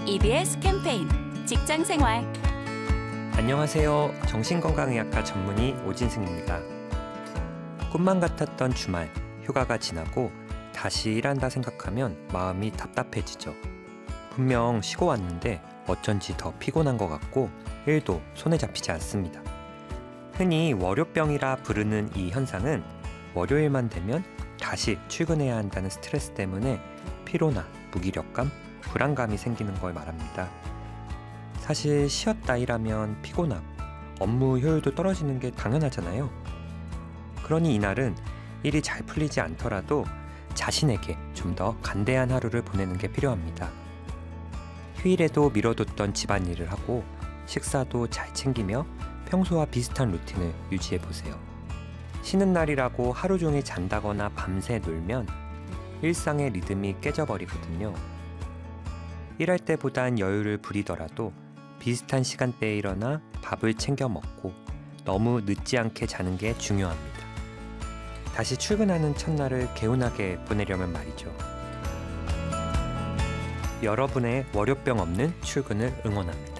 EBS 캠페인 직장생활. 안녕하세요. 정신건강의학과 전문의 오진승입니다. 꿈만 같았던 주말, 휴가가 지나고 다시 일한다 생각하면 마음이 답답해지죠. 분명 쉬고 왔는데 어쩐지 더 피곤한 것 같고 일도 손에 잡히지 않습니다. 흔히 월요병이라 부르는 이 현상은 월요일만 되면 다시 출근해야 한다는 스트레스 때문에 피로나 무기력감, 불안감이 생기는 걸 말합니다. 사실 쉬었다 일하면 피곤하고 업무 효율도 떨어지는 게 당연하잖아요. 그러니 이날은 일이 잘 풀리지 않더라도 자신에게 좀 더 간대한 하루를 보내는 게 필요합니다. 휴일에도 미뤄뒀던 집안일을 하고 식사도 잘 챙기며 평소와 비슷한 루틴을 유지해보세요. 쉬는 날이라고 하루 종일 잔다거나 밤새 놀면 일상의 리듬이 깨져버리거든요. 일할 때보단 여유를 부리더라도 비슷한 시간대에 일어나 밥을 챙겨 먹고 너무 늦지 않게 자는 게 중요합니다. 다시 출근하는 첫날을 개운하게 보내려면 말이죠. 여러분의 월요병 없는 출근을 응원합니다.